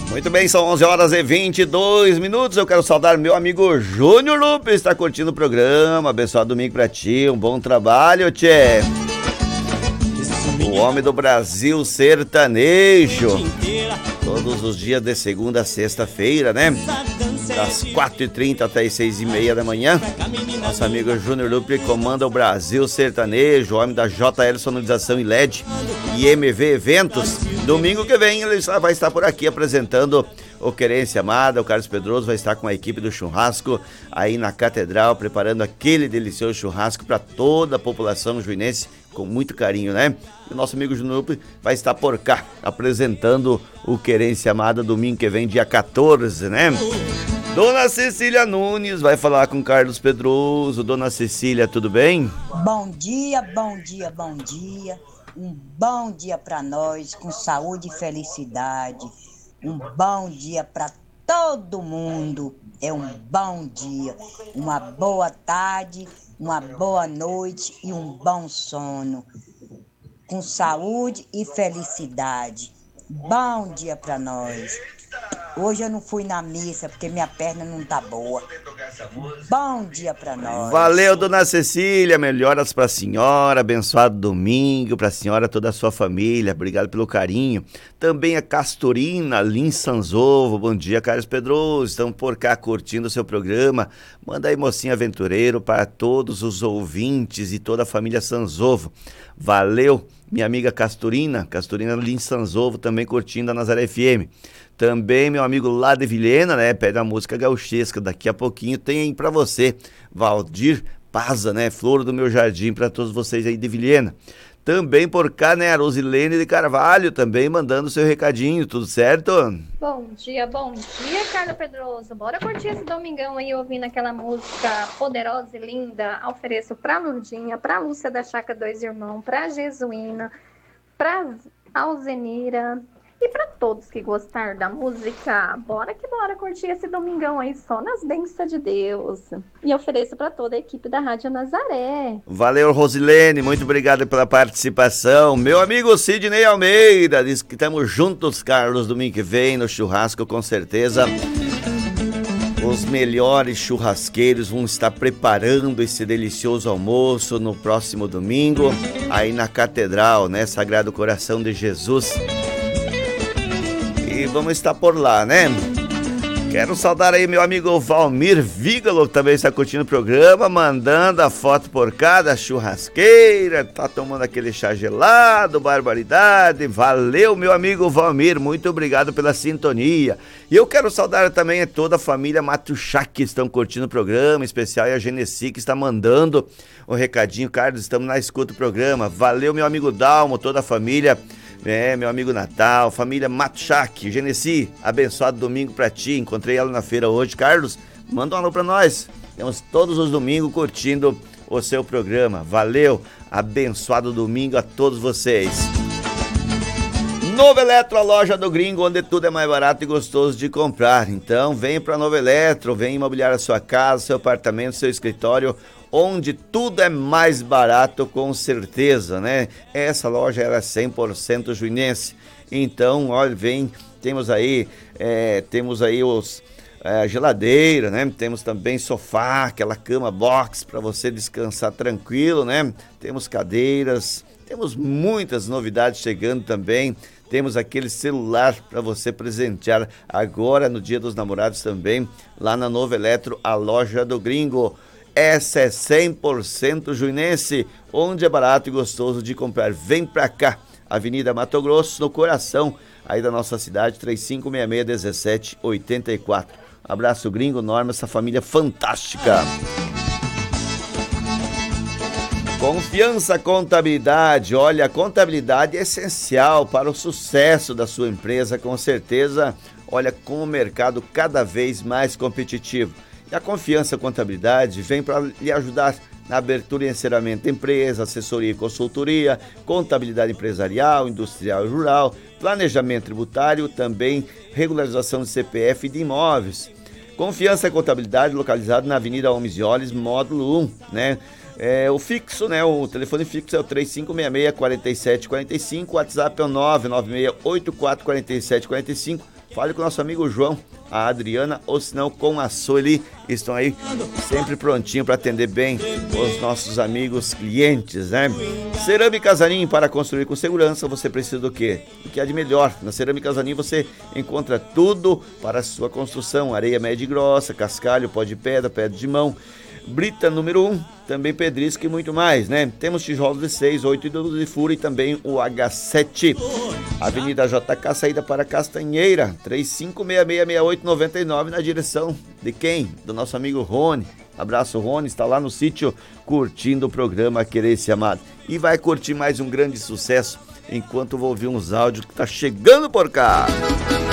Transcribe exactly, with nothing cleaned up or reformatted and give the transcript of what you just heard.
Muito bem, são onze horas e vinte e dois minutos. Eu quero saudar meu amigo Júnior Lupe, está curtindo o programa. Abençoado domingo pra ti, um bom trabalho, tchê. O homem do Brasil sertanejo. Todos os dias de segunda a sexta-feira, né? Das quatro e trinta até as seis e meia da manhã. Nosso amigo Júnior Lupe comanda o Brasil sertanejo, o homem da J L Sonorização e L E D e M V Eventos. Domingo que vem ele vai estar por aqui apresentando o Querência Amada. O Carlos Pedroso vai estar com a equipe do churrasco aí na Catedral, preparando aquele delicioso churrasco para toda a população juinense, com muito carinho, né? E o nosso amigo Júnior Lupe vai estar por cá, apresentando o Querência Amada domingo que vem, dia quatorze, né? Dona Cecília Nunes vai falar com Carlos Pedroso. Dona Cecília, tudo bem? Bom dia, bom dia, bom dia. Um bom dia para nós, com saúde e felicidade. Um bom dia para todo mundo. É um bom dia. Uma boa tarde, uma boa noite e um bom sono. Com saúde e felicidade. Bom dia para nós. Hoje eu não fui na missa porque minha perna não tá boa. Bom dia pra nós. Valeu, Dona Cecília. Melhoras pra senhora. Abençoado domingo pra senhora e toda a sua família. Obrigado pelo carinho. Também a Castorina Lins Sanzovo. Bom dia, Carlos Pedroso. Estão por cá curtindo o seu programa. Manda aí, mocinho aventureiro, para todos os ouvintes e toda a família Sanzovo. Valeu, minha amiga Castorina. Castorina Lins Sanzovo também curtindo a Nazaré F M. Também meu amigo lá de Vilhena, né, pede a música gauchesca. Daqui a pouquinho tem aí pra você, Valdir Paza, né, Flor do Meu Jardim, pra todos vocês aí de Vilhena. Também por cá, né, a Rosilene de Carvalho, também mandando seu recadinho, tudo certo? Bom dia, bom dia, Carlos Pedroso. Bora curtir esse domingão aí, ouvindo aquela música poderosa e linda. Ofereço pra Lurdinha, pra Lúcia da Chácara Dois Irmãos, pra Jesuína, pra Alzenira... E para todos que gostaram da música, bora que bora curtir esse domingão aí só nas bênçãos de Deus. E ofereço para toda a equipe da Rádio Nazaré. Valeu, Rosilene, muito obrigado pela participação. Meu amigo Sidney Almeida diz que estamos juntos, Carlos, domingo que vem no churrasco, com certeza. Os melhores churrasqueiros vão estar preparando esse delicioso almoço no próximo domingo, aí na Catedral, né? Sagrado Coração de Jesus. E vamos estar por lá, né? Quero saudar aí meu amigo Valmir Vígalo, que também está curtindo o programa, mandando a foto por cá da churrasqueira, tá tomando aquele chá gelado, barbaridade. Valeu, meu amigo Valmir, muito obrigado pela sintonia. E eu quero saudar também a toda a família Matuchá que estão curtindo o programa, em especial e a Genesi que está mandando o recadinho. Carlos, estamos na escuta do programa. Valeu, meu amigo Dalmo, toda a família. É, meu amigo Natal, família Matuchak, Genesi, abençoado domingo pra ti. Encontrei ela na feira hoje. Carlos, manda um alô pra nós. Temos todos os domingos curtindo o seu programa. Valeu, abençoado domingo a todos vocês. Nova Eletro, a loja do gringo, onde tudo é mais barato e gostoso de comprar. Então, vem pra Nova Eletro, vem imobiliar a sua casa, seu apartamento, seu escritório, onde tudo é mais barato, com certeza, né? Essa loja era cem por cento juinense. Então, olha, vem, temos aí, é, temos aí os, é, a geladeira, né? Temos também sofá, aquela cama box para você descansar tranquilo, né? Temos cadeiras, temos muitas novidades chegando também. Temos aquele celular para você presentear agora no Dia dos Namorados também, lá na Nova Eletro, a loja do gringo. Essa é cem por cento juinense, onde é barato e gostoso de comprar. Vem pra cá, Avenida Mato Grosso, no coração aí da nossa cidade, três cinco seis seis, um sete oito quatro. Abraço gringo, Norma, essa família fantástica. Confiança Contabilidade. Olha, a contabilidade é essencial para o sucesso da sua empresa, com certeza. Olha, com o mercado cada vez mais competitivo. E a Confiança Contabilidade vem para lhe ajudar na abertura e encerramento da empresa, assessoria e consultoria, contabilidade empresarial, industrial e rural, planejamento tributário, também regularização de C P F e de imóveis. Confiança Contabilidade, localizado na Avenida Almes e Oles, módulo um, né? É, o fixo, né? O telefone fixo é o três cinco seis seis, quatro sete quatro cinco, o WhatsApp é o nove nove seis oito quatro quatro sete quatro cinco. fale com o nosso amigo João, a Adriana, ou se não com a Sueli, estão aí sempre prontinho para atender bem os nossos amigos clientes, né? Cerâmica Zanin, para construir com segurança, você precisa do quê? O que há de melhor? Na Cerâmica Zanin você encontra tudo para a sua construção, areia média e grossa, cascalho, pó de pedra, pedra de mão, brita número um, também pedrisco e muito mais, né? Temos tijolos de seis, oito e doze furo e também o agá sete. Avenida J K, saída para Castanheira, três cinco seis seis seis oito nove nove, na direção de quem? Do nosso amigo Rony. Abraço, Rony, está lá no sítio curtindo o programa Querer Se Amado. E vai curtir mais um grande sucesso enquanto eu vou ouvir uns áudios que tá chegando por cá.